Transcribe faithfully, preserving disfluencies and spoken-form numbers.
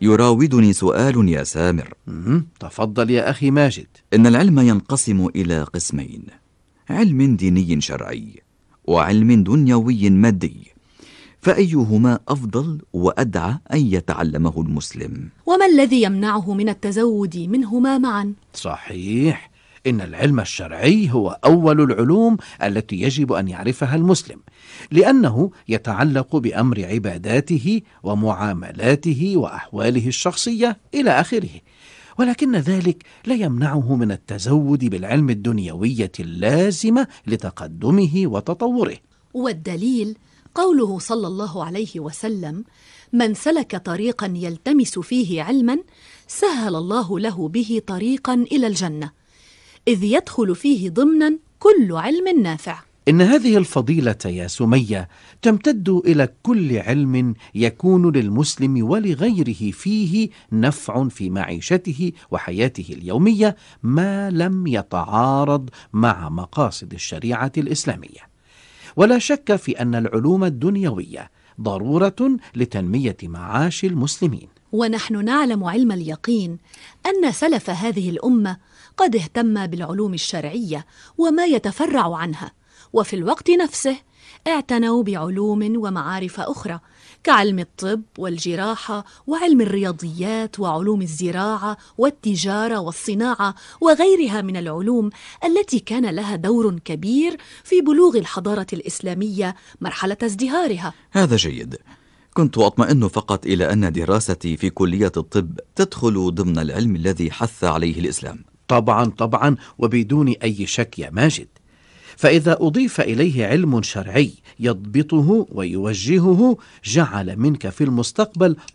يراودني سؤال يا سامر. مم. تفضل يا أخي ماجد. إن العلم ينقسم إلى قسمين: علم ديني شرعي وعلم دنيوي مادي، فأيهما أفضل وأدعى أن يتعلمه المسلم؟ وما الذي يمنعه من التزود منهما معا؟ صحيح، إن العلم الشرعي هو أول العلوم التي يجب أن يعرفها المسلم، لأنه يتعلق بأمر عباداته ومعاملاته وأحواله الشخصية إلى آخره، ولكن ذلك لا يمنعه من التزود بالعلم الدنيوية اللازمة لتقدمه وتطوره. والدليل قوله صلى الله عليه وسلم: من سلك طريقا يلتمس فيه علما سهل الله له به طريقا إلى الجنة، إذ يدخل فيه ضمنا كل علم نافع. إن هذه الفضيلة يا سمية تمتد إلى كل علم يكون للمسلم ولغيره فيه نفع في معيشته وحياته اليومية، ما لم يتعارض مع مقاصد الشريعة الإسلامية. ولا شك في أن العلوم الدنيوية ضرورة لتنمية معاش المسلمين. ونحن نعلم علم اليقين أن سلف هذه الأمة قد اهتم بالعلوم الشرعية وما يتفرع عنها، وفي الوقت نفسه اعتنوا بعلوم ومعارف أخرى كعلم الطب والجراحة وعلم الرياضيات وعلوم الزراعة والتجارة والصناعة وغيرها من العلوم التي كان لها دور كبير في بلوغ الحضارة الإسلامية مرحلة ازدهارها. هذا جيد. كنت أطمئن فقط إلى أن دراستي في كلية الطب تدخل ضمن العلم الذي حث عليه الإسلام. طبعا طبعا وبدون أي شك يا ماجد، فإذا أضيف إليه علم شرعي يضبطه ويوجهه جعل منك في المستقبل